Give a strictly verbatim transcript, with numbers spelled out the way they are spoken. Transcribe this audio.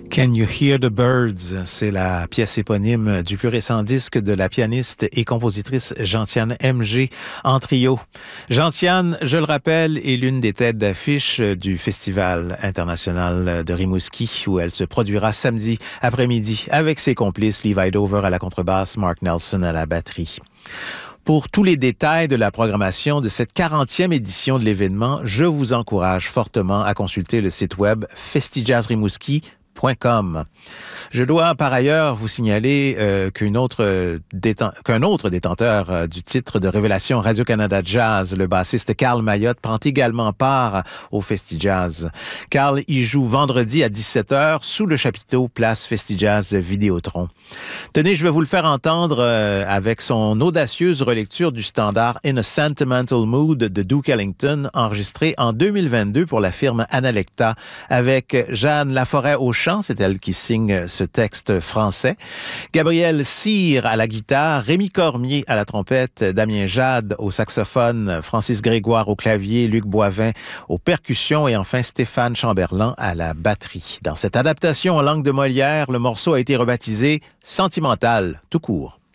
Can You Hear the Birds? C'est la pièce éponyme du plus récent disque de la pianiste et compositrice Gentiane M G en trio. Gentiane, je le rappelle, est l'une des têtes d'affiche du Festival international de Rimouski où elle se produira samedi après-midi avec ses complices Levi Dover à la contrebasse, Mark Nelson à la batterie. Pour tous les détails de la programmation de cette quarantième édition de l'événement, je vous encourage fortement à consulter le site web festijazzrimouski point com. Je dois par ailleurs vous signaler euh, qu'une autre, euh, déten- qu'un autre détenteur euh, du titre de révélation Radio-Canada Jazz, le bassiste Carl Mayotte, prend également part au Festijazz. Carl y joue vendredi à dix-sept heures sous le chapiteau Place Festijazz Vidéotron. Tenez, je vais vous le faire entendre euh, avec son audacieuse relecture du standard In a Sentimental Mood de Duke Ellington, enregistré en deux mille vingt-deux pour la firme Analecta, avec Jeanne Laforêt au chant, c'est elle qui signe ce texte français, Gabriel Cyr à la guitare, Rémi Cormier à la trompette, Damien Jade au saxophone, Francis Grégoire au clavier, Luc Boivin aux percussions et enfin Stéphane Chamberlain à la batterie. Dans cette adaptation en langue de Molière, le morceau a été rebaptisé Sentimental, tout court.